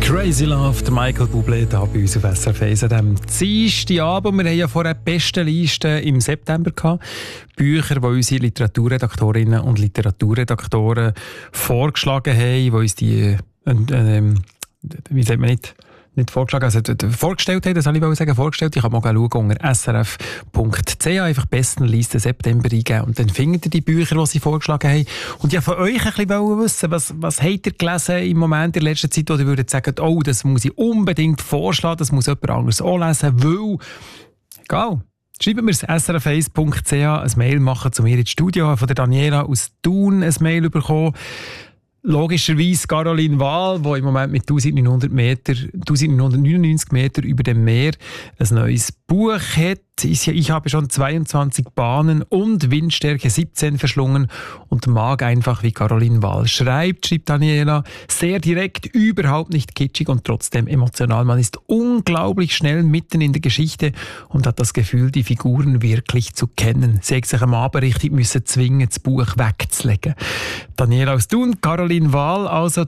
Crazy Love, der Michael Bublé hier bei uns auf SRF 1 an diesem Dienstagabend. Wir haben ja vorher die besten Listen im September gehabt. Bücher, die unsere Literaturredaktorinnen und Literaturredaktoren vorgeschlagen haben, die uns die, wie sagt man nicht vorgeschlagen, also vorgestellt haben, das soll ich sagen, vorgestellt. Ich kann mal schauen unter srf.ch, einfach besten Liste September eingeben und dann findet ihr die Bücher, die sie vorgeschlagen haben. Und ja, von euch ein bisschen wissen, was habt ihr gelesen im Moment in letzter Zeit, wo ihr würdet sagen, oh, das muss ich unbedingt vorschlagen, das muss jemand anderes auch lesen, weil, egal. Schreiben wir es srf1.ch, ein Mail machen zu mir ins Studio, von der Daniela aus Thun ein Mail bekommen. Logischerweise Caroline Wahl, die im Moment mit 1999 Meter über dem Meer ein neues Buch hat. Ich habe schon 22 Bahnen und Windstärke 17 verschlungen und mag einfach, wie Caroline Wahl schreibt Daniela. Sehr direkt, überhaupt nicht kitschig und trotzdem emotional. Man ist unglaublich schnell mitten in der Geschichte und hat das Gefühl, die Figuren wirklich zu kennen. Sie hat sich am Abend richtig müssen zwingen, das Buch wegzulegen. Daniela aus Thun, Caroline Wahl, also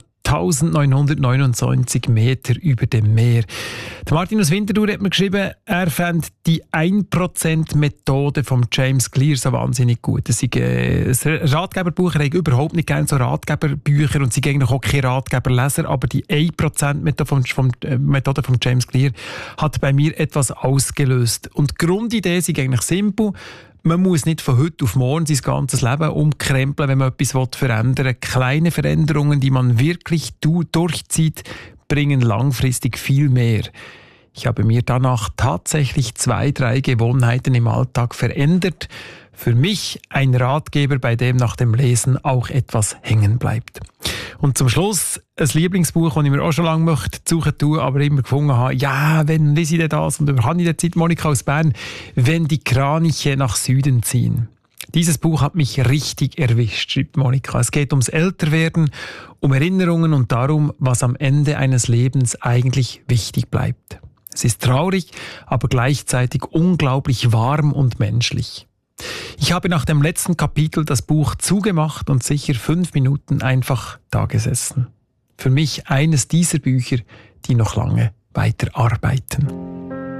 1929 Meter über dem Meer. Der Martin aus Winterthur hat mir geschrieben, er fand die 1%-Methode von James Clear so wahnsinnig gut. Das ist ein Ratgeberbuch, er hat überhaupt nicht gerne so Ratgeberbücher und sie eigentlich auch kein Ratgeberleser, aber die 1%-Methode von James Clear hat bei mir etwas ausgelöst. Und die Grundidee ist eigentlich simpel. Man muss nicht von heute auf morgen sein ganzes Leben umkrempeln, wenn man etwas verändern will. Kleine Veränderungen, die man wirklich durchzieht, bringen langfristig viel mehr. Ich habe mir danach tatsächlich 2-3 Gewohnheiten im Alltag verändert. Für mich ein Ratgeber, bei dem nach dem Lesen auch etwas hängen bleibt. Und zum Schluss ein Lieblingsbuch, das ich mir auch schon lange suchen tun, aber immer gefunden habe, ja, wenn lese ich denn das und über habe ich Zeit, Monika aus Bern, wenn die Kraniche nach Süden ziehen. Dieses Buch hat mich richtig erwischt, schreibt Monika. Es geht ums Älterwerden, um Erinnerungen und darum, was am Ende eines Lebens eigentlich wichtig bleibt. Es ist traurig, aber gleichzeitig unglaublich warm und menschlich. Ich habe nach dem letzten Kapitel das Buch zugemacht und sicher 5 Minuten einfach da gesessen. Für mich eines dieser Bücher, die noch lange weiterarbeiten.